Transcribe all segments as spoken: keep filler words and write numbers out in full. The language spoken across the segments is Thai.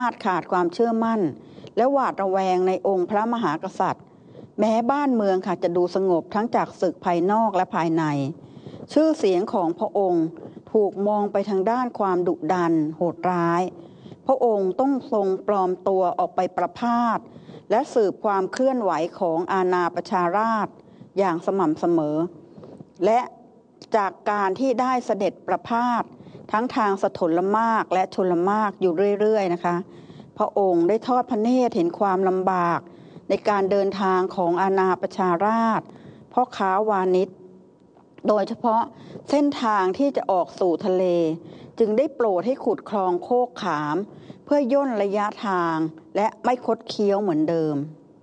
ขาดความเชื่อมั่นและหวาดระแวงในองค์พระมหากษัตริย์แม้บ้านเมืองค่ะจะดูสงบทั้งจากศึกภายนอกและภายในชื่อเสียงของพระองค์ถูกมองไปทางด้านความดุดันโหดร้ายพระองค์ต้องทรงปลอมตัวออกไปประพาสและสืบความเคลื่อนไหวของอาณาประชาราษฎร์อย่างสม่ำเสมอและจากการที่ได้เสด็จประพาสทั้งทางสถลมากและชลมากอยู่เรื่อยๆนะคะพระองค์ได้ทอดพระเนตรเห็นความลำบากในการเดินทางของอาณาประชาราษฎร์พ่อค้าวานิชโดยเฉพาะเส้นทางที่จะออกสู่ทะเลจึงได้โปรดให้ขุดคลองโคกขามเพื่อย่นระยะทางและไม่คดเคี้ยวเหมือนเดิม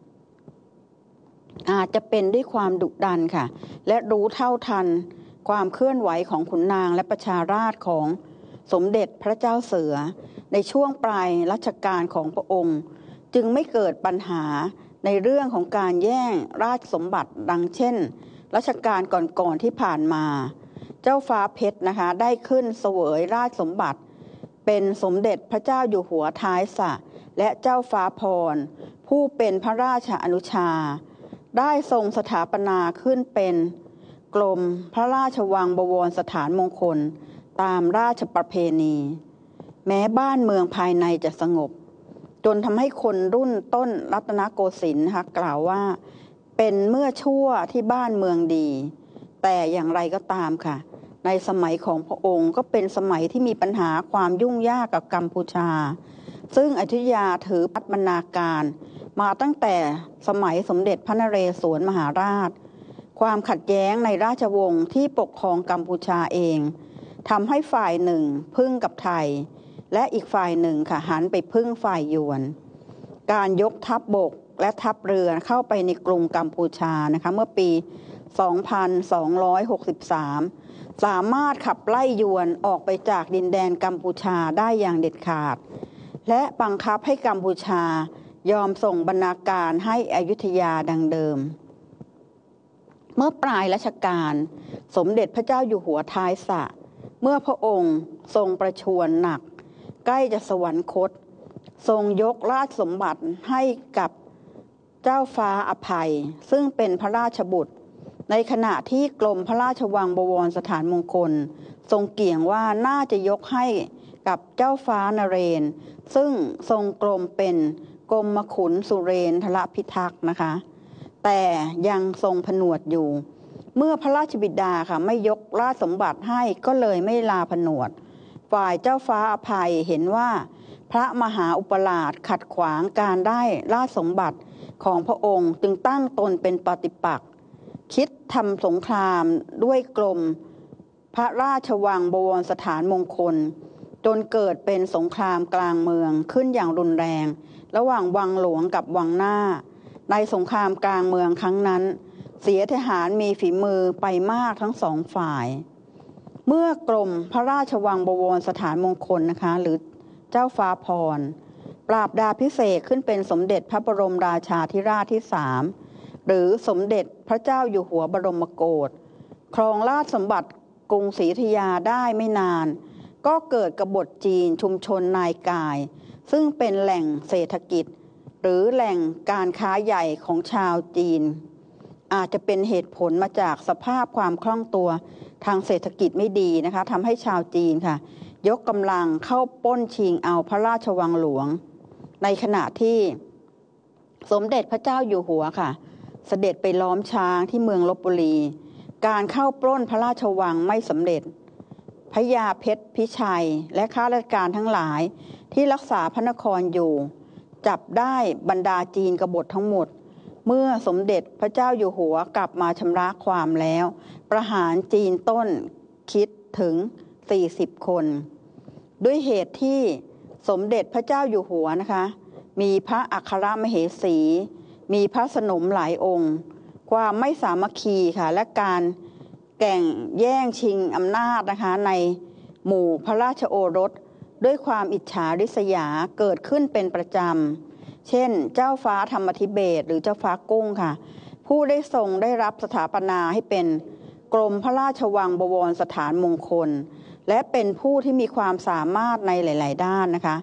อาจจะเป็นด้วยความดุดันค่ะและรู้เท่าทันความเคลื่อนไหวของขุนนางและประชาราษฎร์ของสมเด็จพระเจ้าเสือในช่วงปลายรัชกาลของพระองค์จึงไม่เกิดปัญหาในเรื่องของการแย่งราชสมบัติดังเช่นรัชกาลก่อนๆที่ผ่านมาเจ้าฟ้าเพชรนะคะได้ขึ้นเสวยราชสมบัติเป็นสมเด็จพระเจ้าอยู่หัวท้ายสระและเจ้าฟ้าพรผู้เป็นพระราชอนุชาได้ทรงสถาปนาขึ้นเป็นกรมพระราชวังบวรสถานมงคลตามราชประเพณีแม้บ้านเมืองภายในจะสงบจนทำให้คนรุ่นต้นรัตนโกสินทร์นะคะกล่าวว่าเป็นเมื่อชั่วที่บ้านเมืองดีแต่อย่างไรก็ตามค่ะในสมัยของพระองค์ก็เป็นสมัยที่มีปัญหาความยุ่งยากกับกัมพูชาซึ่งอยุธยาถือพัฒนาการมาตั้งแต่สมัยสมเด็จพระนเรศวรมหาราชความขัดแย้งในราชวงศ์ที่ปกครองกัมพูชาเองทำให้ฝ่ายหนึ่งพึ่งกับไทยและอีกฝ่ายหนึ่งค่ะหันไปพึ่งฝ่ายยวนการยกทัพบกและทัพเรือเข้าไปในกรุงกัมพูชานะคะเมื่อปี สองพันสองร้อยหกสิบสาม สามารถขับไล่ยวนออกไปจากดินแดนกัมพูชาได้อย่างเด็ดขาดและบังคับให้กัมพูชายอมส่งบรรณาการให้อยุธยาดังเดิมเมื่อปลายรัชกาลสมเด็จพระเจ้าอยู่หัวท้ายสระเมื่อพระองค์ทรงประชวรหนักใกล้จะสวรรคตทรงยกราชสมบัติให้กับเจ้าฟ้าอภัยซึ่งเป็นพระราชบุตรในขณะที่กรมพระราชวังบวรสถานมงคลทรงเกี่ยงว่าน่าจะยกให้กับเจ้าฟ้านเรนซึ่งทรงกรมเป็นกรมขุนสุเรนทรพิทักษ์นะคะแต่ยังทรงผนวดอยู่เมื่อพระราชบิดาค่ะไม่ยกราชสมบัติให้ก็เลยไม่ลาผนวดฝ่ายเจ้าฟ้าอภัยเห็นว่าพระมหาอุปราชขัดขวางการได้ราชสมบัติของพระองค์จึงตั้งตนเป็นปฏิปักษ์คิดทำสงครามด้วยกรมพระราชวังบวรสถานมงคลจนเกิดเป็นสงครามกลางเมืองขึ้นอย่างรุนแรงระหว่างวังหลวงกับวังหน้าในสงครามกลางเมืองครั้งนั้นเสียทหารมีฝีมือไปมากทั้งสองฝ่ายเมื่อกรมพระราชวังบวรสถานมงคลนะคะหรือเจ้าฟ้าพรปราบดาพิเศษขึ้นเป็นสมเด็จพระบรมราชาธิราชที่สามหรือสมเด็จพระเจ้าอยู่หัวบรมโกศครองราชสมบัติกรุงศรีอยุธยาได้ไม่นานก็เกิดกบฏจีนชุมชนนายกายซึ่งเป็นแหล่งเศรษฐกิจหรือแหล่งการค้าใหญ่ของชาวจีนอาจจะเป็นเหตุผลมาจากสภาพความคล่องตัวทางเศรษฐกิจไม่ดีนะคะทำให้ชาวจีนค่ะยกกำลังเข้าปล้นชิงเอาพระราชวังหลวงในขณะที่สมเด็จพระเจ้าอยู่หัวค่ะเสด็จไปล้อมช้างที่เมืองลพบุรีการเข้าปล้นพระราชวังไม่สำเร็จพญาเพชรพิชัยและข้าราชการทั้งหลายที่รักษาพระนครอยู่จับได้บรรดาจีนกบฏทั้งหมดเมื่อสมเด็จพระเจ้าอยู่หัวกลับมาชำระความแล้วประหารจีนต้นคิดถึงสี่สิบคนด้วยเหตุที่สมเด็จพระเจ้าอยู่หัวนะคะมีพระอัครมเหสีมีพระสนมหลายองค์ความไม่สามัคคีค่ะและการแก่งแย่งชิงอำนาจนะคะในหมู่พระราชโอรสด้วยความอิจฉาริษยาเกิดขึ้นเป็นประจำเช่นเจ้าฟ้าธรรมธิเบศรหรือเจ้าฟ้ากุ้งค่ะผู้ได้ทรงได้รับสถาปนาให้เป็นกรมพระราชวังบวรสถานมงคลและเป็นผู้ที่มีความสามารถในหลายๆด้านนะคะ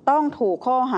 ต้องถูกข้อหา